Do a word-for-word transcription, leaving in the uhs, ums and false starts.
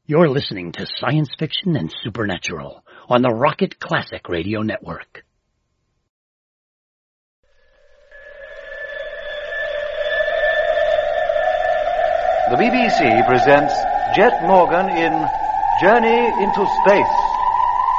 You're listening to Science Fiction and Supernatural on the Rocket Classic Radio Network. The B B C presents Jet Morgan in Journey into Space.